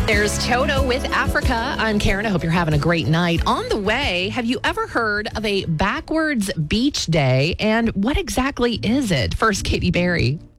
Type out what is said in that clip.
There's Toto with Africa. I'm Karen. I hope you're having a great night. On the way, have you ever heard of a backwards beach day? And what exactly is it? First, Katy Perry.